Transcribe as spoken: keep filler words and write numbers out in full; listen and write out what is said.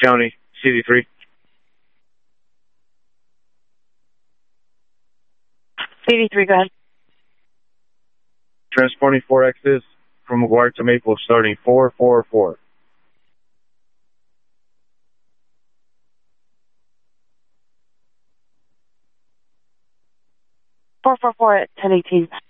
County, C D three. C D three, go ahead. Transporting four X's from McGuire to Maple starting four four four. four four four at ten eighteen.